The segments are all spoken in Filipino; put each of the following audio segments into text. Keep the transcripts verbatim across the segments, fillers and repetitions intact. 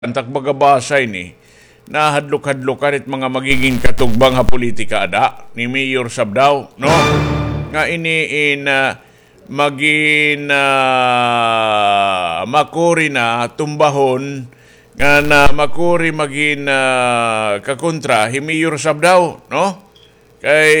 ang tagbagabasay ni na hadlok-hadlokan it mga magiging katugbang ha politika ada ni Mayor Sabdaw, no? Nga ini in uh, magin uh, makuri na tumbahon nga na makuri magin uh, kakontra hi Mayor Sabdaw, no? Kay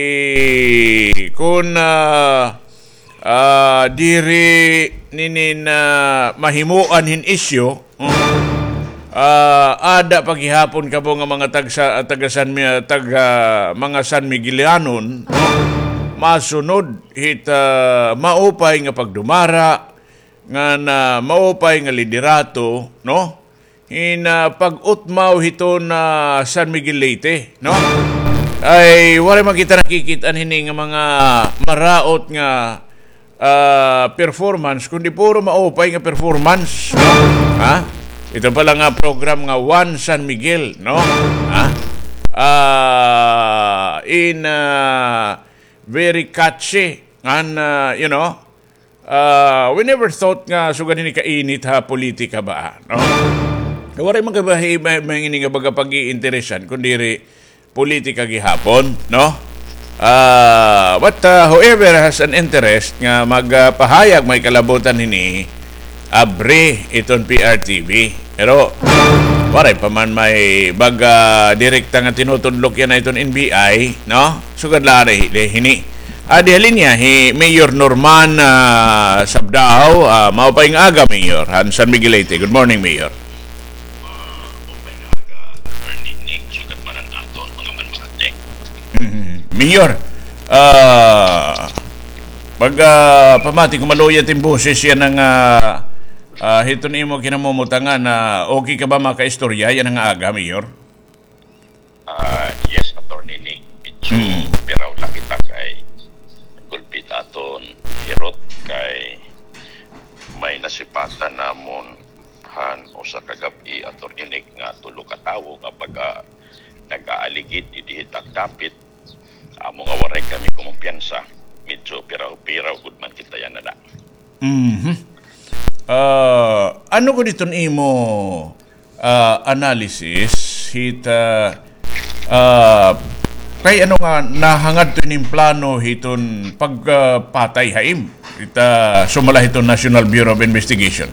kun uh, uh, diri ninin uh, mahimuan hin isyo, Uh, ada paghihapon ka po nga mga tagsa, taga San, taga mga San Miguelianon, no? Masunod hit uh, maupay nga pagdumara nga na maupay nga liderato, no? Hina pag-utmaw hito na San Miguel Leyte, no? Ay wala makita nakikitaan hini nga mga maraot nga uh, performance kundi puro maupay nga performance, no? Ha? Ito pala nga program nga One San Miguel, no? Ha? Uh, in uh, very catchy and uh, you know, uh, we never thought nga so ganin kainit ha politika ba, no? Wala man kabahi mangini nga baga pag-iinteresan kundi politika gihapon, no? Uh, but uh, whoever has an interest nga magpahayag may kalabutan nini abre iton P R T V. Pero waray pa man may baga direkta nga tinutudlok yan na iton N B I, no? Sugad lari hini. Adi halin niya hi Mayor Norman uh, Sabdaw, uh, maupay nga aga Mayor han San Miguel Leyte. Good morning, Mayor. Mm-hmm. Mayor, uh, pag uh, pamati kumaloya ting boses yan ng uh, Uh, hito ni mo kinamumutangan na okay ka ba makaistorya? Yan ang aga, Mayor? Uh, yes, Attorney Nick. Medyo mm. piraw lang kita kay gulpit aton hirot kay may nasipatan namon han o sa kagabi, Attorney Nick, nga tulo katawo kapag uh, nag-aaligid idihitag dapit amo nga waray kami kumumpiyansa. Medyo piraw-piraw good man kita yan na na. Mhm. Uh, ano ko dito imo uh, analysis hit uh, uh, kay ano nga nahangad to ning plano hiton pagpatay uh, haim ita uh, sumala hiton National Bureau of Investigation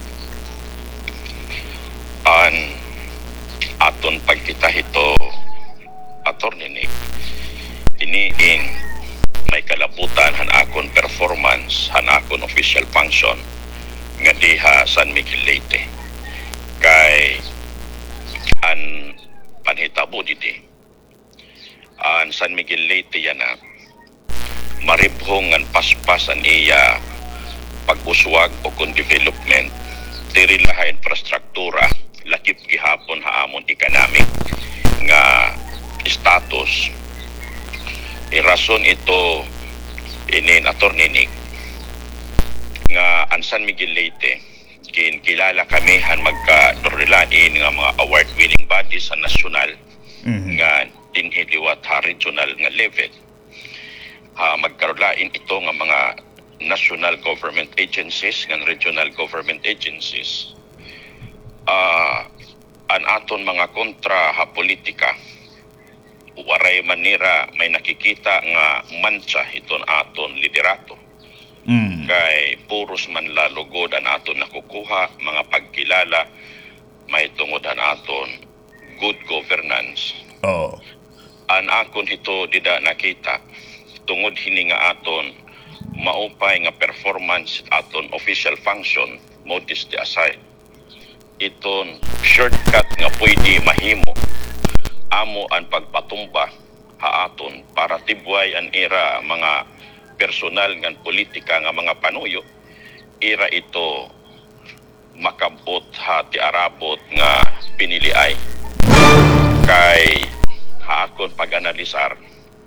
an aton pagkita hito Attorney Nick iniin may kalabutan han akon performance han akon official function nga diha San Miguel Leyte kay an panhitabo diti an San Miguel Leyte yan na maribhong ang paspas an iya pag-uswag o kung development diri laha infrastruktura lakip gihapon haamon economic nga status irason ito inin Attorney Nick nga ang San Miguel Leyte kin kilala kami han magka-dorelain nga mga award-winning bodies sa nasyonal mm-hmm. nga dinhi liwat ha regional nga level ha magkarolain ito nga mga national government agencies nga regional government agencies uh, an aton mga kontra ha politika waray manira may nakikita nga mancha iton aton liderato. Mm. Kay puros man lalugod ang aton nakukuha mga pagkilala may tungod ang aton good governance. Oh. An akon hito dida nakita tungod hini nga aton maupay nga performance aton official function modesty aside iton shortcut nga pwede mahimo amo ang pagpatumba ha aton para tibway an era mga personal ngan politika nga mga panuyo ira ito makabot ha ti arabot nga piniliay kay haakon pag-analisar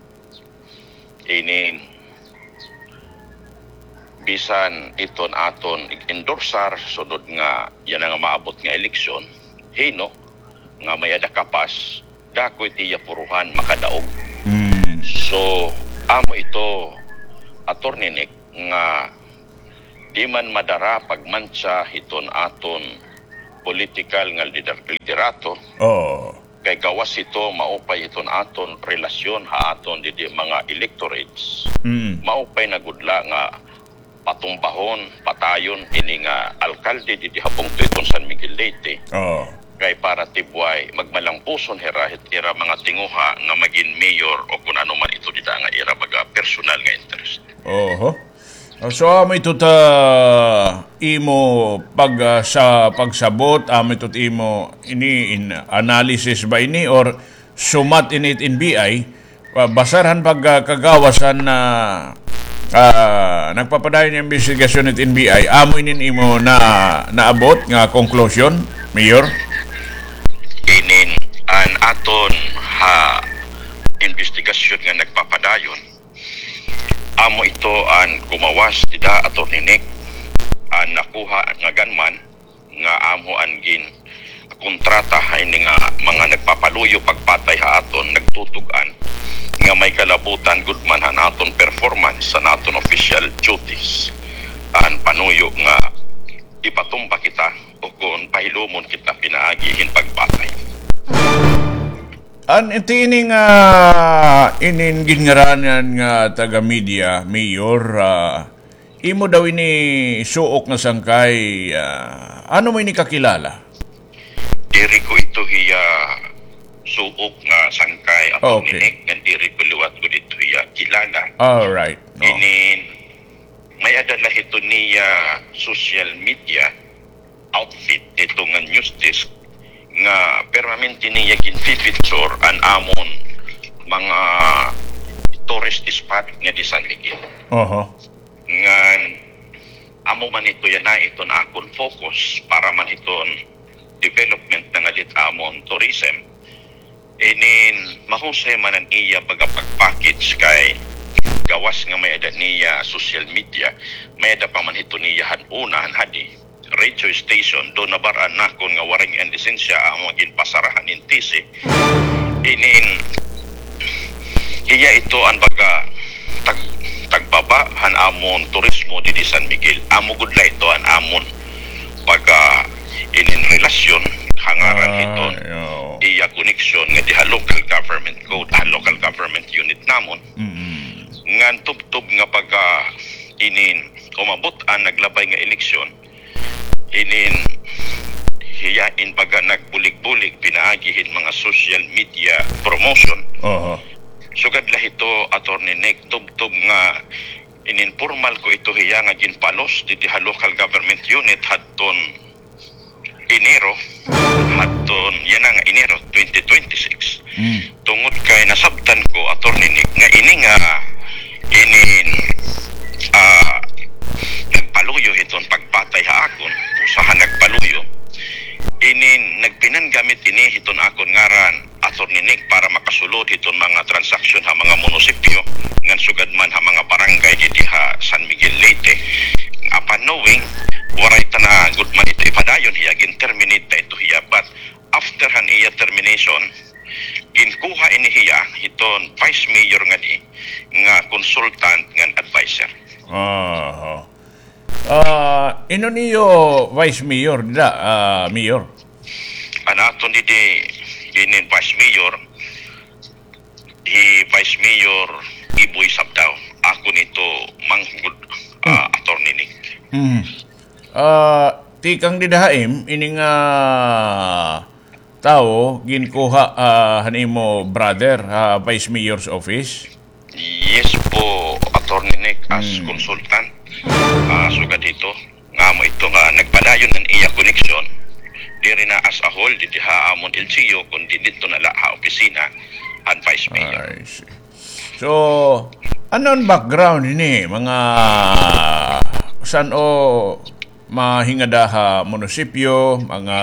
ini bisan iton aton endorsar sunod nga yan nga maabot nga eleksyon hino nga may ada kapas dakoy tiya puruhan makadaog. Mm. So amo ito Attorney Nick nga di man madara pagmantsa hiton aton political nga lider- liderato Oh. kay gawas ito maupay iton aton relasyon ha aton didi mga electorates. Mm. Maupay na gudla nga patumbahon, patayon ini nga alkalde didi habong tuiton San Miguel Leyte. Oh. Kay para tibway magmalampuson herahit ira mga tinguha nga maging mayor o kung ano man ito dita nga ira baga personal nga interest. Oho. So amo ito ta imo pag ah, sa pagsabot amo ito imo ini in analysis ba ini or sumat init in B I uh, basaran pag ah, kagawasan na ah, nagpapadayon ng investigasyon it in B I amo inin imo na naabot nga conclusion, Mayor? Inin an aton ha investigasyon nga nagpapadayon amo ito ang gumawas tida ato ninik ang nakuha nga ganman nga amo ang gin kontrata ini nga mga nagpapaluyo pagpatay ha aton nagtutugan nga may kalabutan gudman han aton performance sa naton official duties ang panuyo nga ipatumba kita o kung pahilumon kita pinaagihin pagpatay. An itining nga inin ginngaranan nga taga media, Mayor, ah, imo daw ini suok nga sangkay, ah, ano mo ini kakilala? Diri ko ito hiya suok nga sangkay ako Okay. ninik nga diri ko liwat ko dito hiya kilala. Alright. No. Inin may adala ito niya social media outfit ito nga news desk nga permanente niya ginpipicture an amon mga tourist spot nga di San Miguel. Oho. Nga amo man ito yan na ito na akong focus para man iton development na nga dit amon tourism. Inin mahusay man ang iya pagpag-package kay gawas nga may ada niya social media, may ada pa man ito niya hanuna hadi radio station do nabaran na kon nga waring ang lisensya ang maging pasarahan in T C. Inin iya ito ang baga tag tagbaba han amon turismo di San Miguel. Amo gudla ito ang amon baga inin relasyon hangaran Ah, ito yo. iya connection nga diha local government code ha local government unit namon Mm-mm. ngan tubtub nga pagka inin umabot ang naglabay nga eleksyon inin hiyain baga nagbulig-bulig pinaagihin mga social media promotion. Oho. Sugad lah ito attorney Nick tubtub nga inin formal ko ito hiya nga ginpalos di diha local government unit hadton Enero hadton yan nga Enero twenty twenty-six. Mm. Tungod kay nasabtan ko attorney Nick nga ini nga inin ah nagpaluyo iton pagpatay ha akon usahan nagpaluyo inin nagpinanggamit ini hiton akon ngaran attorney Nick para makasulod hiton mga transaksyon ha mga munisipyo ngan sugad man ha mga barangay didi ha San Miguel Leyte. Upon knowing waray ta na good man ito ipadayon hiya gin terminate ito hiya but after han iya termination ginkuha ini hiya hiton vice mayor nga di nga consultant ngan advisor. Oho. Ah, ino niyo Vice Mayor da, ah, Mayor. Anaton didi inin vice mayor i vice mayor Iboy Sabdaw ako nito manggod uh, attorney Nick. Mm. Ah, tikang didahaim ini nga tao ginkuha ah, hanimo brother ah, Vice Mayor's office. Yes po attorney Nick as Hmm. consultant uh, sugad dito nga mo ito nga nagpadayon ng iya connection diri na as a whole didi ha amon L G U kundi dito na la ha opisina ang vice mayor. I see. So, ano ang background ini mga saan o mahingadaha munisipyo, mga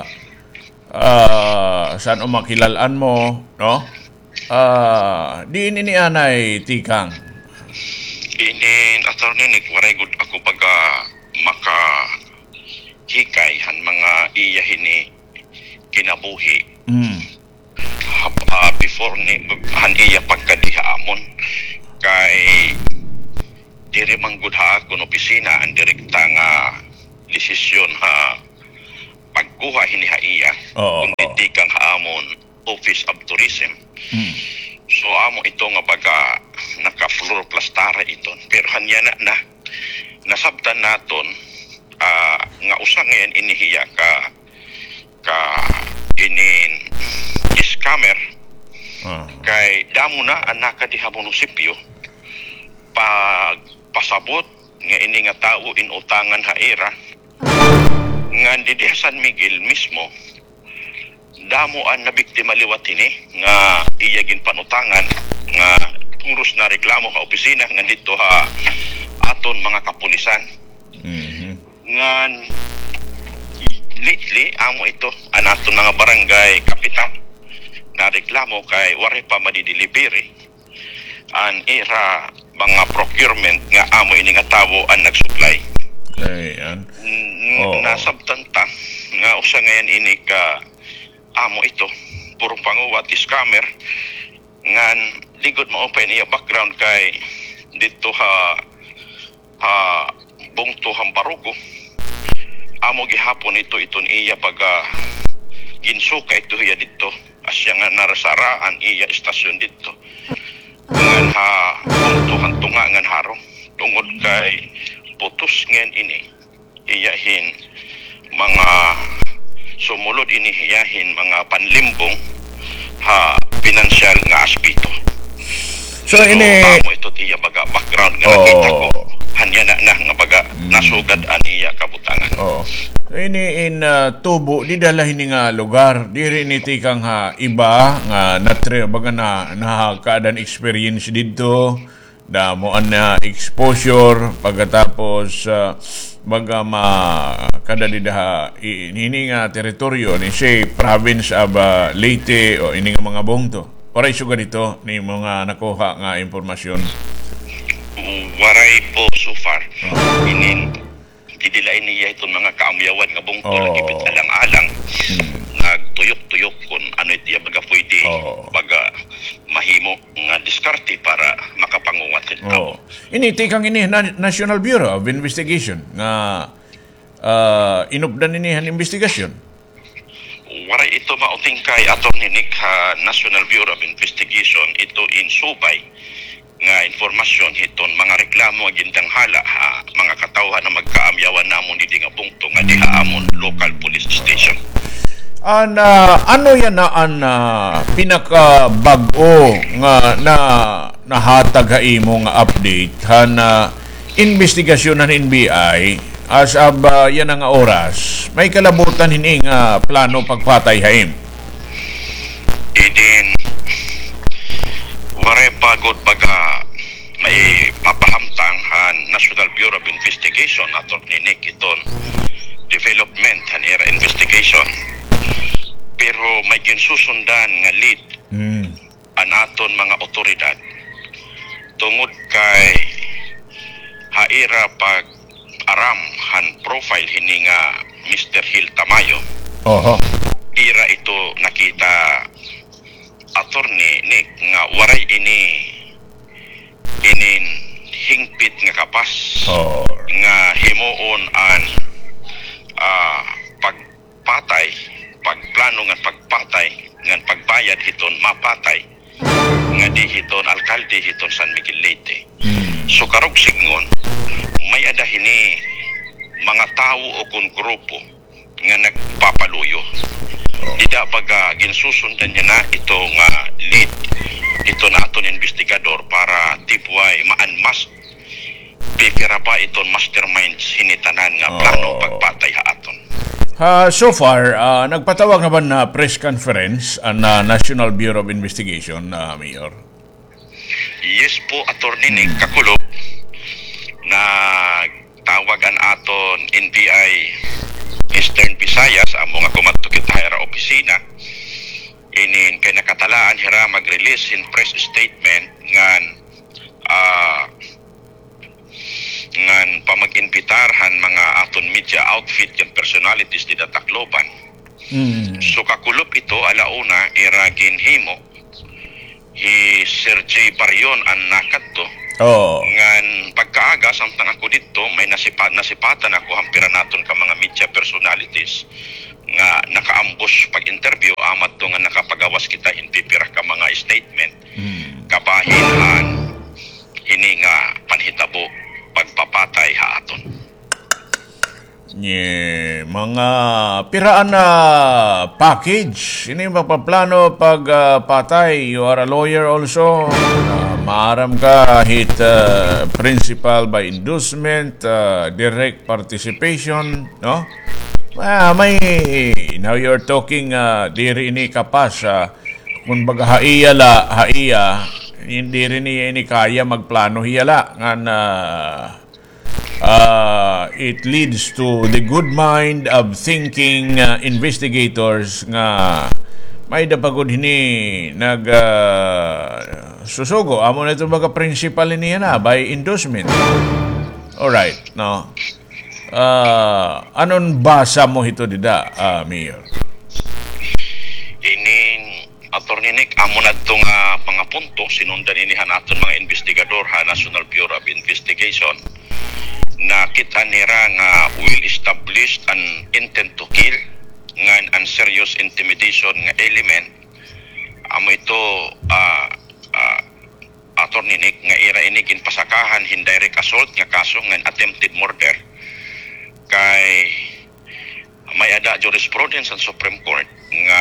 ah, saan o makilalaan mo, no? Ah, di ini ni anay tikang. Inin attorney Nick waray gud ako baga maka hikay han mga iya hini kinabuhi Mm. uh, before ni han iya pagkadiha amon kay diri man gud ha akong opisina ang direkta nga desisyon ha pagkuha hinihaiya Oo, kung hindi kang haamon Office of Tourism. Mm. So amo ito nga baga naka-fluoroplastara ito. Pero hanya na na nasabtan naton ah, nga usa ngayon inihiya ka ka inin scammer Ah. kay damo na ang nakadiha munisipyo pag pasabot nga ini nga tao inutangan haira nga di San Miguel mismo damo ang nabiktima liwat ini nga iyagin panutangan nga puros na reklamo ka opisina nga dito ha aton mga kapulisan Mhm. nga lately amo ito ang aton mga barangay kapitan na reklamo kay wari pa madidilibiri an ira mga procurement nga amo ini nga tawo ang nagsupply. Ayan. N- Oo. Nasabtan ta nga usa ngayon ini ka amo ito puro panguwat scammer ngan ligod mo open iya background kay dito ha ha bungto hambarugo amo gihapon ito iton iya pag ginsuka ito iya dito asya nga narasaraan iya istasyon dito ngan ha bungto hantunga ngan harong tungod kay putos ngen ini iyahin mga sumulod ini iyahin mga panlimbong ha financial nga aspito. So, ini... amo ito tiya baga background nga Oo. nakita ko hanya na na nga baga nasugad aniya kabutangan. Oo. So, ini in uh, tubo, di dalahin ni nga lugar. Di rin iti kang ha, iba nga natre, baga na nakakaadan experience dito. Damoan na exposure pagkatapos uh, baga ma kada di daha i- ini nga teritoryo ni say province of uh, Leyte o ini nga mga bongto. Oray suga dito ni mga nakuha nga impormasyon. Waray po so far. Inin didilain niya itong mga kaamyawan nga bungtol Oo. oh. Gipit alang-alang nagtuyok-tuyok kung ano itiya baga pwede Oo. baga mahimo nga diskarte para makapangungat sa tao. Oh. Ini tikang ini na- National Bureau of Investigation nga uh, inupdan ini han investigasyon. Waray ito mauting kay Atty. Nick ha, National Bureau of Investigation ito in Subay nga informasyon hiton mga reklamo gindang hala ha mga katawhan na magkaamyawan namon di nga bungto nga diha amon local police station. An uh, ano yan na an uh, pinaka bag-o nga na nahatag ha imo nga update han uh, investigasyon ng N B I as of uh, yan nga oras may kalabutan hini nga plano pagpatay haim. Idin waray pagod baga may papahamtang han National Bureau of Investigation Atty. Nick iton development han era investigation pero may ginsusundan nga lead Mm. an aton mga otoridad tungod kay haira pag aram han profile hini nga Mister Hill Tamayo Oho. ira ito nakita attorney Nick nga waray ini inin hingpit nga kapas Oh. nga himuon an ah, pagpatay pagplano nga pagpatay nga pagbayad hiton mapatay nga di hiton alkalde hiton San Miguel Leyte. Mm. So karog signgon may adahini mga tao o kun grupo nga nagpapaluyo. Dida baga ginsusundan niya na ito nga lead ito na aton investigador para tipway maanmas pipira pa iton masterminds hinitanan nga plano Oh. pagpatay ha aton. Uh, so far, uh, nagpatawag na ba na press conference ang uh, National Bureau of Investigation, uh, Mayor? Yes po, Atty. Nick Kakulog na tawagan aton N B I Eastern Visayas ang mga kumatukit hira opisina inin kay nakatalaan hira mag-release in press statement ngan ah ngan pamag-imbitarhan mga aton media outfit yung personalities di Tacloban. Mm. So kakulop ito alauna ira ginhimo hi Sir J. Barion ang nakadto Oh. Ngan pagkaaga samtang ako dito may nasipat nasipatan ako hampira naton ka mga media personalities nga naka-ambush pag interview amat to nga nakapagawas kita in pipira ka mga statement Hmm. kabahinhan ini nga panhitabo pagpapatay haaton. Nye, mga piraan na package. Ini mapaplano pag ah, patay. You are a lawyer also. Uh, maaram ka hit uh, principal by inducement, uh, direct participation, no? Ah, may now you're talking uh, diri ini kapas uh, kung baga haiya la haiya hindi rin niya ini kaya magplano hiyala nga na uh, it leads to the good mind of thinking uh, investigators nga may dapagod hini nag uh, susugo amo na ito baga principal niya na by endorsement. Alright, no. Uh, anon basa mo ito dida, uh, Mayor? Ining Attorney Nick, amo na itong uh, mga punto, sinundan inihan aton mga investigador ha, National Bureau of Investigation, na kita nira nga well-established an intent to kill, nga an serious intimidation nga element. Amo ito, uh, uh, Attorney Nick, nga ira ini ginpasakahan indirect assault nga kaso nga attempted murder. Kay may ada jurisprudence sa Supreme Court nga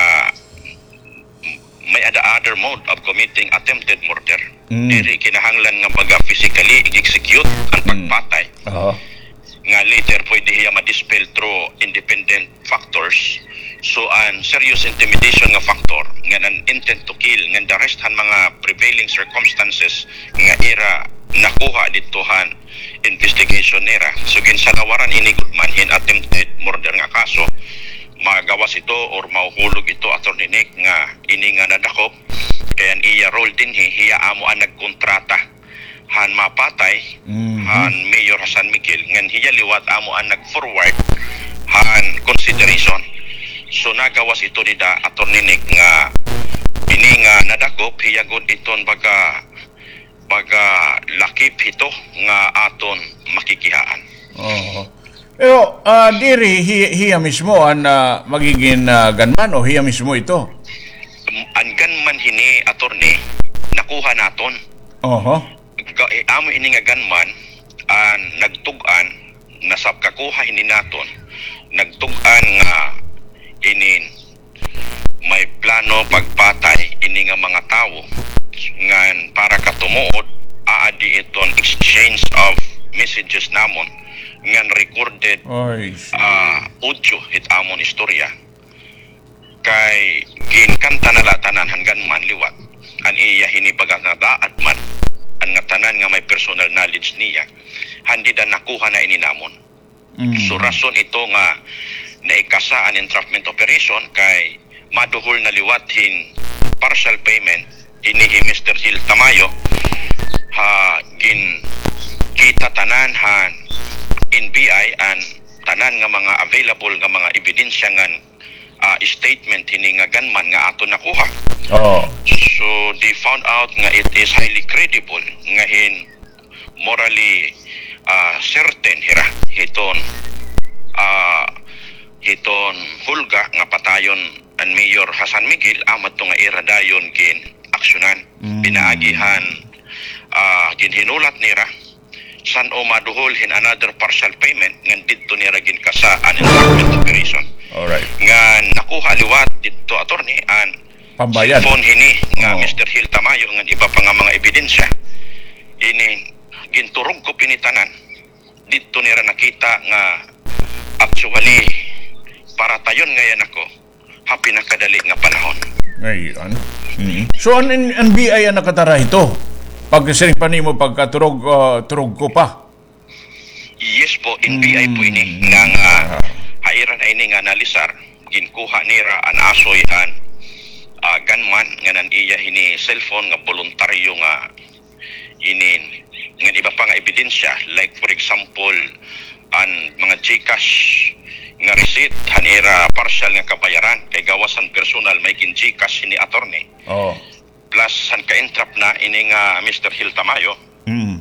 may ada other mode of committing attempted murder. Mm. Diri kinahanglan nga baga physically execute ang pagpatay. Mm. Uh-huh. Nga later pwede hiya ma-dispel through independent factors. So an serious intimidation nga factor nga an intent to kill nga the rest han mga prevailing circumstances nga ira nakuha ditohan investigation nira. So ginsalawaran ini gudman in attempted murder nga kaso magawas ito or mahuhulog ito Attorney Nick nga ini nga nadakop kaya iya role din hi, hiya amo ang nagkontrata han mapatay mm-hmm. han Mayor Hasan Miguel ngan hiya liwat amo ang nag-forward han consideration. So nagawas ito dida Attorney Nick nga ini nga nadakop hiya gud iton baga baga lakip ito nga aton makikihaan. Oo. Pero uh, diri hiya, hiya mismo ang uh, magiging uh, gunman o hiya mismo ito? Ang gunman hini Attorney nakuha naton. Oho. Ga, eh, amo ini nga gunman an nagtug-an nasab kakuha hini naton nagtug-an nga ini may plano pagpatay ini nga mga tawo ngan para katumuod aadi iton exchange of messages namon ngan recorded uh, audio hit amon istorya kay ginkanta nala tanan hanggan man liwat an iya hinibaga nga daat man an nga tanan nga may personal knowledge niya handi da nakuha na ini namon. Mm. So rason ito nga naikasa an entrapment operation kay maduhol na liwat hin partial payment inihi Mister Hill Tamayo ha gin kita tanan han N B I and tanan nga mga available nga mga ebidensya nga uh, statement hini nga gunman nga ato nakuha. Oh. So they found out nga it is highly credible nga hin morally uh, certain hira hiton uh, hiton hulga nga patayon ang Mayor Hasan Miguel amat to nga iradayon gin aksyonan. Mm. Pinaagihan uh, ginhinulat nira san o maduhol hin another partial payment ngan didto nira gin kasa an entrapment operation. Alright. Ngan nakuha liwat didto Attorney an pambayan phone hini nga oh. Mister Hill Tamayo ngan iba pa nga mga ebidensya ini ginturog ko pinitanan didto nira nakita nga actually para tayon ngayon ako happy na kadali nga panahon. Ngayon. Mm-hmm. So an N B I ang nakatara ito? Pag siring pa nimo pagkaturog uh, turog ko pa? Yes po, N B I mm-hmm. po ini nga nga hairan na ini nga analisar ginkuha nira an asoy an uh, gunman nga nan iya hini cellphone nga voluntaryo nga ini nga iba pa nga ebidensya like for example an mga GCash nga receipt hanira partial nga kabayaran kay gawasan personal may kin GCash ni Attorney. Oh. Plus han ka-entrap na ini nga Mister Hill Tamayo. Mm.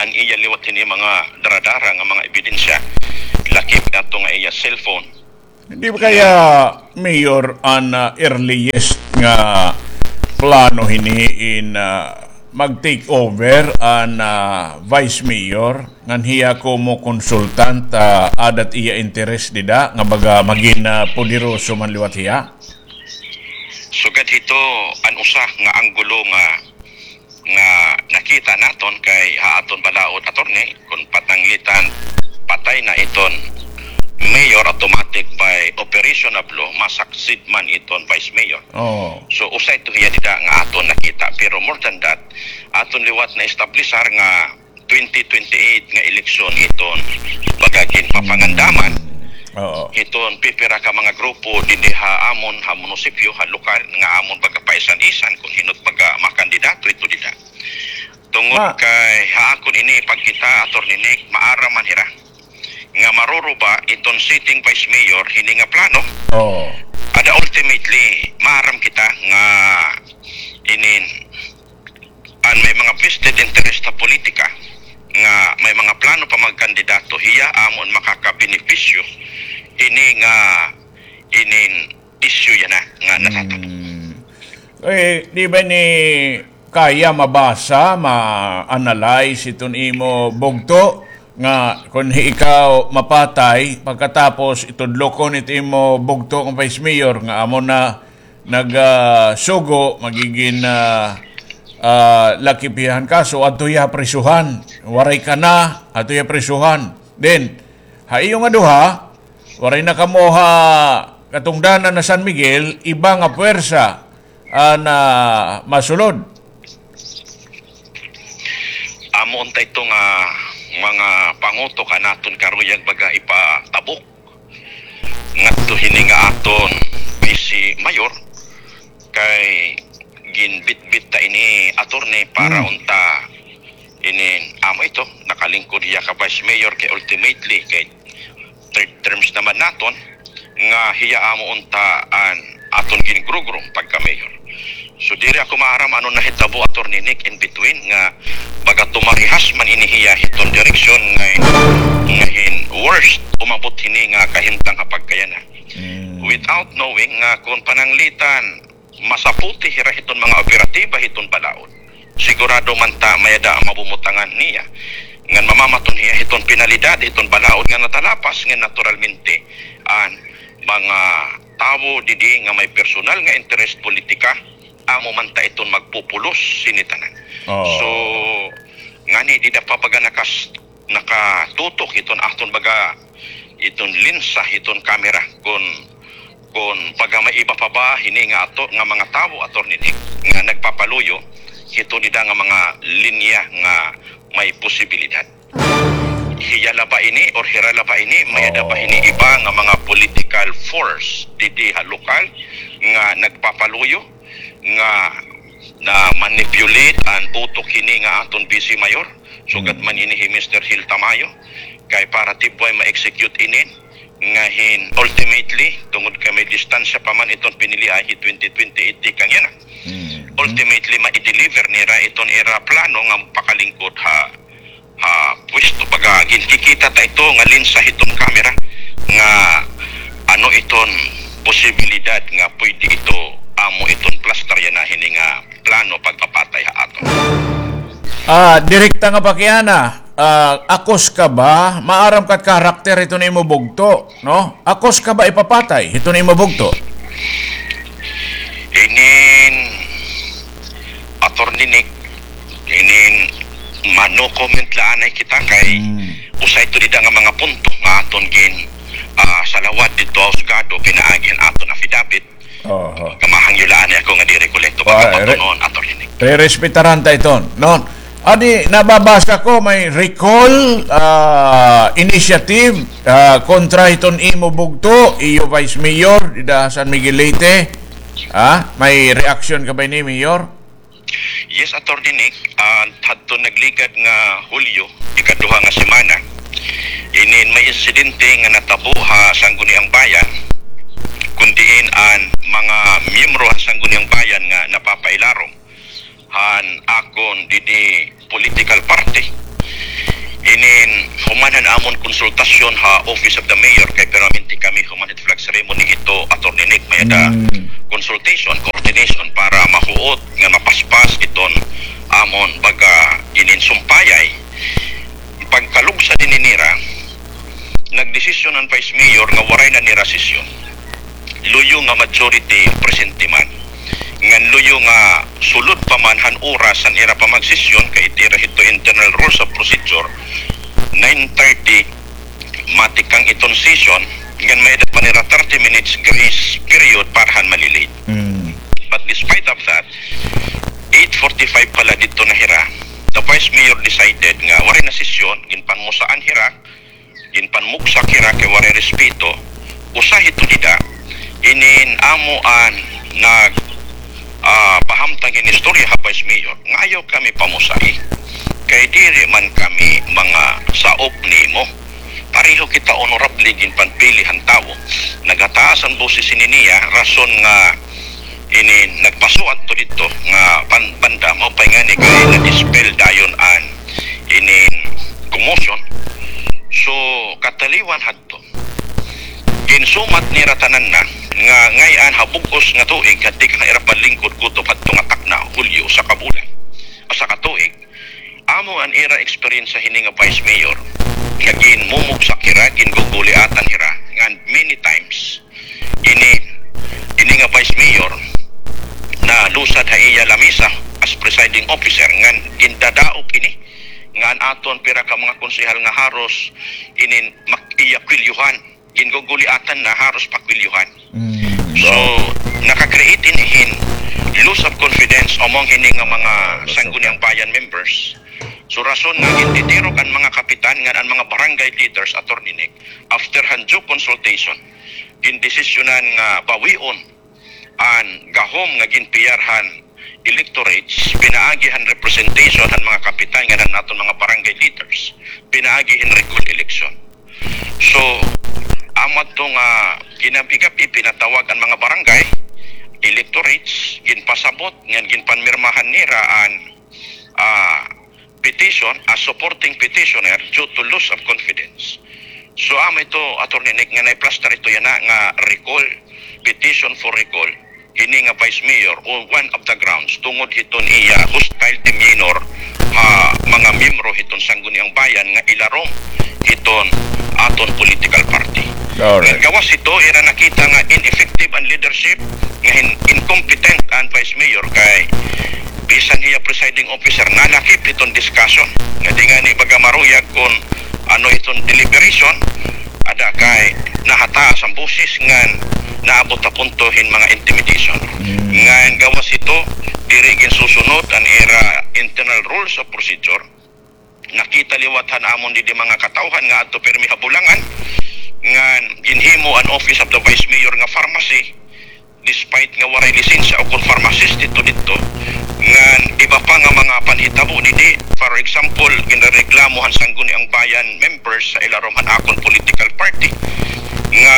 an iya liwat hini mga daradara nga mga ebidensya lakip ato nga iya cellphone. Hindi ba kaya, Mayor, ang uh, earliest nga plano hiniin uh, mag-take over ang uh, Vice Mayor ngan hiya ko mo konsultant uh, adat iya interes dida nga baga maging uh, poderoso man liwat hiya? Sugad hito an usa nga anggulo nga nga nakita naton kay haaton balaod attorney kung patanglitan patay na iton mayor automatic by operation of law masaksid man iton vice mayor. Oh. So usay to hiya dida nga aton nakita pero more than that aton liwat na establisar nga twenty twenty-eight nga eleksyon iton bagagin mapangandaman. Oo. Iton pipira ka mga grupo dinhi ha amon ha munisipyo ha lokal nga amon baga paisan-isan kung hinot baga makandidato ito dida. Tungod Ma. kay haakon ini pagkita attorney Nick maara man hira nga maruruba iton sitting vice mayor hini nga plano. Oh. Ada ultimately maaram kita nga inin an may mga vested interest sa politika nga may mga plano pa magkandidato hiya amon makakabenepisyo ini nga inin issue yan na nga natatabo. Hmm. Eh, di ba ni kaya mabasa, ma-analyze iton imo bugto nga kung ikaw mapatay pagkatapos itudlokon ito imo bugto ng Vice Mayor nga amo na nagsugo uh, magiging uh, uh, lakipihan ka so ato ya prisuhan waray ka na ato ya prisuhan then hayo nga duha waray na kamoha katungdanan na San Miguel iba nga puwersa uh, na masulod Amo untay ito nga mga panguto ka naton karuyag baga ipatabok ngadto hini nga aton si mayor kay ginbit-bit ta ini attorney para Hmm. unta ini amo ito nakalingkod hiya ka vice mayor kay ultimately kay third terms naman naton nga hiya amo unta an aton gingrugro pagka mayor. So diri ako maaram ano nahitabo attorney Nick in between nga baga tumarihas man inihiya hiton direksyon nga ngahin worst umabot hini nga kahintang kapagkayana. Mm. Without knowing nga kung pananglitan masaputi hira hiton mga operatiba hiton balaod. Sigurado man ta mayada ang mabumutangan niya. Ngan mamamaton hiya hiton penalidad hiton balaod nga natalapas nga naturalmente an mga tao didi nga may personal nga interest politika amo man ta iton magpupulos sinitanan. Oh. So ngani di da pa baga nakas nakatutok iton aton baga iton linsa iton kamera kun kun baga may iba pa ba hini nga ato nga mga tao attorney Nick nga nagpapaluyo ito nida nga mga linya nga may posibilidad. Hiyala ba ini or hirala ba ini mayada ba ini iba nga mga political force didi ha lokal nga nagpapaluyo nga na manipulate and utok hini nga aton vice mayor sugat man ini hi Mister Hil Tamayo kay para tiboy ma-execute inin nga hin ultimately tungod kay may distansya pa man iton pinili ay twenty twenty-eight kang yan Mm. ultimately ma-deliver nira iton era plano nga pakalingkod ha ha pwesto baga ginkikita ta ito nga linsa hiton kamera nga ano iton posibilidad nga pwede ito amo iton plaster yan na hini nga plano pagpapatay ha ato. Ah, direkta nga pakiana. Ah, akos ka ba? Maaram kat karakter ito na imo bugto, no? Akos ka ba ipapatay ito na imo bugto? Inin attorney Nick inin mano comment laanay kita kay Mm. usay to dida nga mga punto nga aton gin ah, salawat dito Osgado pinaagyan aton affidavit. Oho. Kamahang yulaan ako nga di-rekolekto Ah, pagkapato re- noon, attorney Nick. Re-respetaran ta ito, no? Adi, nababasa ko may recall ah, initiative ah, kontra iton imo bugto, iyo Vice Mayor, ida San Miguel Leyte. Ah, may reaction ka ba ni Mayor? Yes, attorney Nick, uh, hadto nagligad nga Hulyo, ikaduha nga semana, inin may insidente nga natabo ha sangguniang bayan, kundiin an mga miyembro han sangguniang bayan nga napapailarong han akon didi political party humanan amon konsultasyon ha Office of the Mayor kay permanente kami humanit flag ceremony ito Attorney Nick may ada Mm. consultation, coordination para mahuot nga mapaspas iton amon baga ininsumpayay pagkalugsa din nira nagdesisyon ang Vice Mayor nga waray na nira sesyon luyo nga majority presente man ngan luyo nga sulod pa man han oras ang ira pa magsesyon kay itira ito internal rules of procedure nine thirty matikang iton session ngan may pa nira thirty minutes grace period para han malilate. Mm. But despite of that, eight forty-five pala dito na hira, the Vice Mayor decided nga waray na sesyon, ginpan mo saan hira, ginpan muksak hira kay waray respeto, usa hito dida, inin amuan nag uh, pahamtang in istorya ha Vice Mayor, ngayaw kami pamusay, kay diri man kami mga saop nimo, pareho kita honorable ginpan pilihan tao, nagataas ang boses niya, rason nga ini nagpasuat to dito nga ban- banda mo pa nga ni kay na-dispel dayon an ini commotion so kataliwan hadto ginsumat ni ratanan na nga ngayan habugos nga tuig kadti ka irapan lingkod kutob hadto nga takna Hulyo sa kabulan o sa katuig amo an era experience sa hini nga Vice Mayor nga ginmumug sa kira ginguguliatan hira nga many times ini ini nga Vice Mayor na lusad ha iya lamisa as presiding officer ngan gindadaog ini ngan aton pira ka mga konsehal nga haros inin makiya kwilyuhan ginguguliatan na haros pakwilyuhan. Mm. So naka-create inihin loss of confidence among hini nga mga sangguniang bayan members. So rason nga gintitiro kan mga kapitan nga ang mga barangay leaders Attorney Nick after handjo consultation gindesisyonan nga bawion an gahom nga ginpiyarhan electorates pinaagihan representation han mga kapitan nga naton mga barangay leaders pinaagihin recall election so amat to nga ginabigap ipinatawag ang mga barangay electorates ginpasabot nga ginpanmirmahan nira an uh, petition as supporting petitioner due to loss of confidence so am ito Attorney Nick nga na-plaster ito yan na nga recall petition for recall hini nga Vice Mayor o one of the grounds tungod hiton iya hostile demeanor ha mga miyembro hiton sangguniang bayan nga ilarong hiton aton political party. Alright. Gawas ito ira nakita nga ineffective ang leadership nga in- incompetent ang Vice Mayor kay bisan hiya presiding officer nalakip hiton discussion nga di nga ni baga maruyag kung ano hiton deliberation ada kay nahataas ang busis ngan naabot na puntohin mga intimidation. Mm. Ngan gawas ito, dirigin susunod ang era internal rules of procedure. Nakita liwatan amon di, di mga katawhan nga ato permi habulangan. Ngan ginhimo an Office of the Vice Mayor nga pharmacy despite nga waray lisensya o kung pharmacist dito dito. Ngan iba pa nga mga panhitabo ni di. For example, ginareklamohan sangguniang bayan members sa ilaroman akong political party nga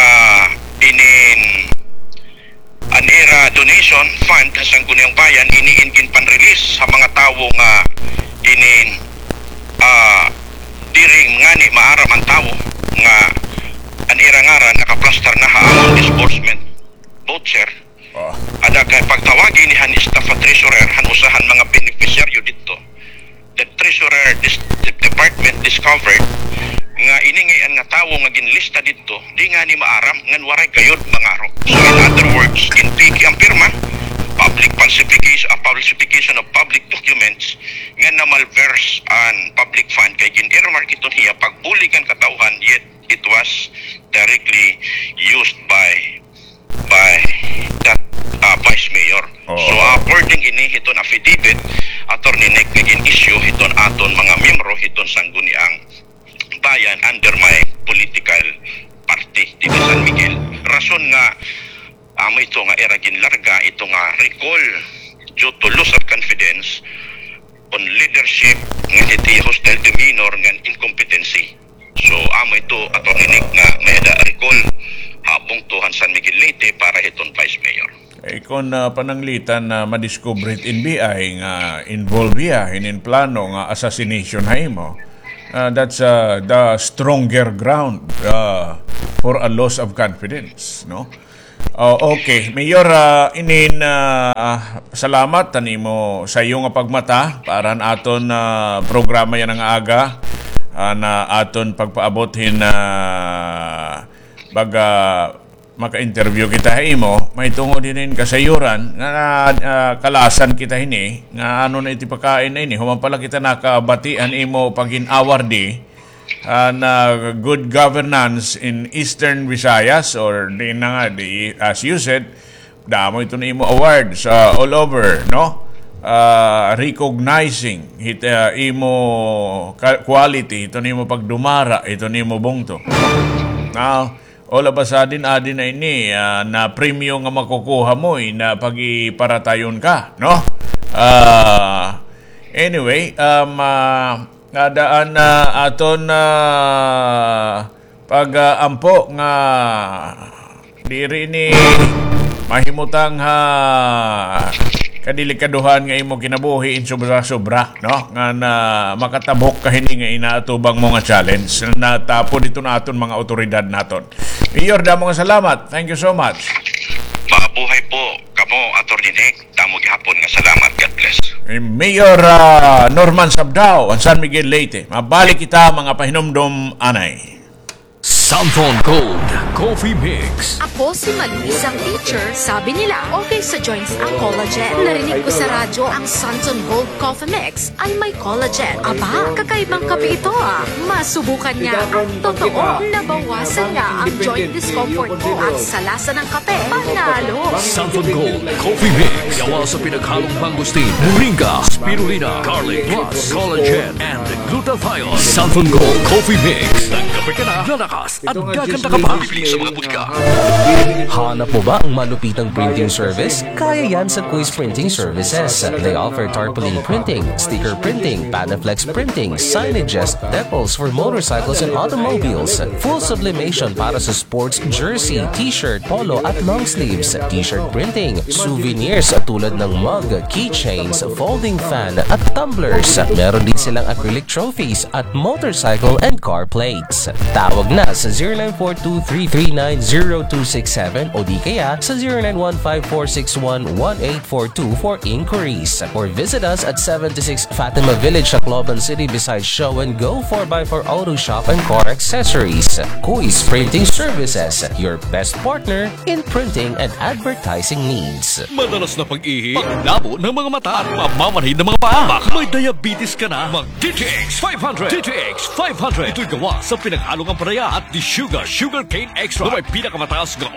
inin an era donation fund sa sangguniang bayan iniingin pan-release sa mga tawo nga inin uh, diring ngani maaram ang tawo nga an era ngara naka-plaster na haamon disbursement voucher Oh. ada kay pagtawagin ni han staff at treasurer han usahan mga beneficiaryo dito the treasurer dis- department discovered nga iningayan nga tawo nga ginlista dito di nga ni maaram ngan waray gayud mangaro so in other words ginpiki ang pirma public falsification uh, falsification of public documents nga na malverse an public fund kay gin-earmark ito hiya pagbuligan katawhan yet it was directly used by by that uh, Vice Mayor. Oh. So according ini hiton affidavit Attorney Nick nga gin-issue hiton aton mga miyembro hiton sangguniang bayan under my political party dito San Miguel. Rason nga amo ito nga era ginlarga ito nga recall due to loss of confidence on leadership nga iti hostile demeanor nga incompetency. So amo ito Attorney Nick nga may da recall habong tuhan San Miguel Leyte para hiton Vice Mayor. Eh, kung uh, pananglitan na uh, madiscover in B I nga involved ya in plano nga assassination hay mo Uh, that's uh, the stronger ground uh, for a loss of confidence, no? Oh, okay, Mayor, uh, inin uh, salamat tanimo sa iyong pagmata para aton uh, programa yan ang aga uh, na aton pagpaabothin na uh, baga maka-interview kita imo, may tungo din kasayuran nga uh, kalasan kita hini nga ano na iti pagkain na ini human pala kita nakabatian imo pagin-award di uh, na good governance in Eastern Visayas or di na nga di, as you said, damo ito na imo awards uh, all over, no? Uh, recognizing hit, uh, imo quality, ito na imo pagdumara, ito na imo bungto. Now, all of a sudden, adin na ini, uh, na premium nga makukuha mo, eh, na pag-iparatayon ka, no? Uh, anyway, um, uh, nadaan na uh, aton na uh, pag-ampo nga diri ni mahimutang ha kadilikaduhan nga imo kinabuhi in sobra-sobra, no? Nga na makatabok ka hini nga inaatubang mo nga challenge na tapo dito na aton mga otoridad naton. Mayor, damo nga salamat. Thank you so much. Mabuhay po kamo, Attorney Nick. Damo gihapon nga salamat. God bless. Mayor uh, Norman Sabdao, ang San Miguel, Leyte. Mabalik kita mga pahinomdom anay. Samphon Gold Coffee Mix. Ako si Malisang teacher. Sabi nila, okay sa joints ang collagen. Narinig ko sa radyo, ang Samphon Gold Coffee Mix ay may collagen. Aba, kakaibang kape ito ah. Masubukan niya at totoo. Nabawasan niya ang joint discomfort ko at sa lasa ng kape, panalo. Samphon Gold Coffee Mix. Gawa sa pinaghalong mangosteen, moringa, spirulina, garlic, plus collagen and glutathione. Samphon Gold Coffee Mix. Nagkape ka na, lalakas at gaganda ka pa. Bibili sa mga butika. Hanap mo ba ang malupitang printing service? Kaya yan sa Quiz Printing Services. They offer tarpaulin printing, sticker printing, Panaflex printing, signages, decals for motorcycles and automobiles, full sublimation para sa sports jersey, t-shirt, polo at long sleeves, t-shirt printing, souvenirs tulad ng mug, keychains, folding fan at tumblers. Meron din silang acrylic trophies at motorcycle and car plates. Tawag na sa zero nine four two, three three nine, zero two six seven o di kaya sa zero nine one five, four six one, one eight four two for inquiries. Or visit us at seventy-six Fatima Village, Tacloban City beside Show and Go four by four Auto Shop and Car Accessories. Quiz Printing Services, your best partner in printing and advertising needs. Madalas na pag-ihi, paglabo ng mga mata at mamamanhid ng mga paa. Baka may diabetes ka na, mag-D T X five hundred. D T X five hundred. Ito'y gawa sa pinaghalong ang panaya at di sugar, sugar cane extra na may pinakamataas nga